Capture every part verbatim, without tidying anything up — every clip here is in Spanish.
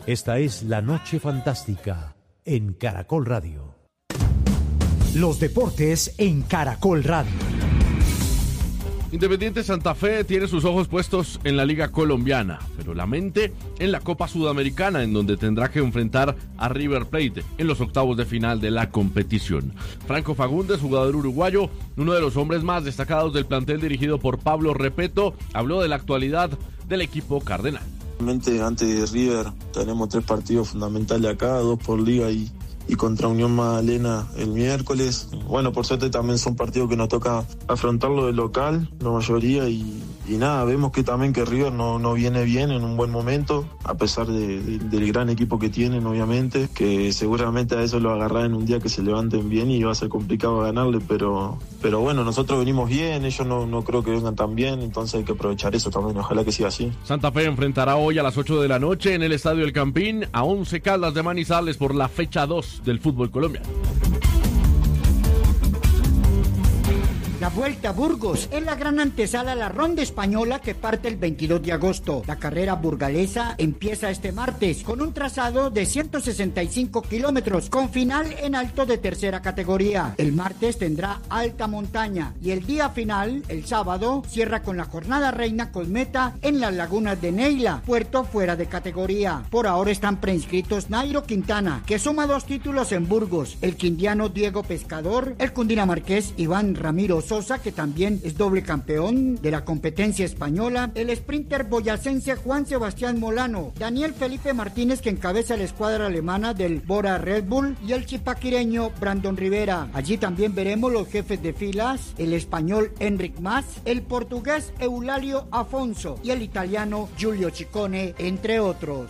Esta es La Noche Fantástica en Caracol Radio. Los deportes en Caracol Radio. Independiente Santa Fe tiene sus ojos puestos en la Liga Colombiana, pero la mente en la Copa Sudamericana, en donde tendrá que enfrentar a River Plate en los octavos de final de la competición. Franco Fagundes, jugador uruguayo, uno de los hombres más destacados del plantel dirigido por Pablo Repeto, habló de la actualidad del equipo cardenal. Antes de River tenemos tres partidos fundamentales acá, dos por Liga y, y contra Unión Magdalena el miércoles. Bueno, por suerte también son partidos que nos toca afrontarlo de local, la mayoría, y, y nada, vemos que también que River no, no viene bien en un buen momento, a pesar de, de, del gran equipo que tienen, obviamente, que seguramente a eso lo agarrarán en un día que se levanten bien y va a ser complicado ganarle, pero, pero bueno, nosotros venimos bien, ellos no, no creo que vengan tan bien, entonces hay que aprovechar eso también, ojalá que siga así. Santa Fe enfrentará hoy a las ocho de la noche en el Estadio El Campín a Once Caldas de Manizales por la fecha dos del fútbol colombiano. La Vuelta a Burgos es la gran antesala a la ronda española que parte el veintidós de agosto. La carrera burgalesa empieza este martes con un trazado de ciento sesenta y cinco kilómetros con final en alto de tercera categoría. El martes tendrá alta montaña y el día final, el sábado, cierra con la jornada reina con meta en las lagunas de Neila, puerto fuera de categoría. Por ahora están preinscritos Nairo Quintana, que suma dos títulos en Burgos, el quindiano Diego Pescador, el cundinamarqués Iván Ramiro Sosa, que también es doble campeón de la competencia española, el sprinter boyacense Juan Sebastián Molano, Daniel Felipe Martínez, que encabeza la escuadra alemana del Bora Red Bull, y el chipaquireño Brandon Rivera. Allí también veremos los jefes de filas, el español Enric Mas, el portugués Eulalio Afonso y el italiano Giulio Ciccone, entre otros.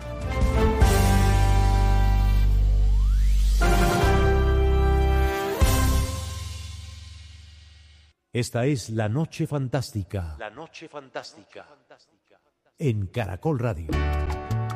Esta es La Noche Fantástica. La Noche Fantástica. En Caracol Radio.